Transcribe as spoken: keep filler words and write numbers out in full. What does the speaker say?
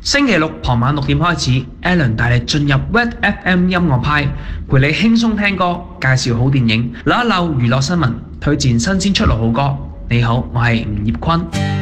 星期六傍晚六點開始 ，Alan 帶你進入 Red F M 音樂派，陪你輕鬆聽歌，介紹好電影，扭一扭娛樂新聞，推薦新鮮出爐好歌。你好，我係吳業坤。